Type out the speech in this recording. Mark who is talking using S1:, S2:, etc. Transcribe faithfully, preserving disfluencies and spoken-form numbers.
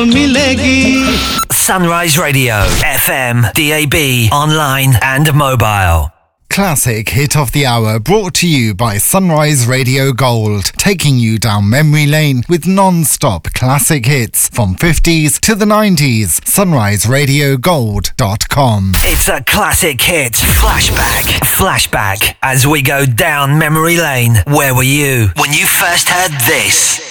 S1: मिलेगी Sunrise Radio, F M, D A B, online and mobile.
S2: Classic Hit of the Hour brought to you by Sunrise Radio Gold, taking you down memory lane with non-stop classic hits from fifties to the nineties. sunrise radio gold dot com.
S1: It's a classic hit. Flashback. Flashback. As we go down memory lane. Where were you when you first heard this?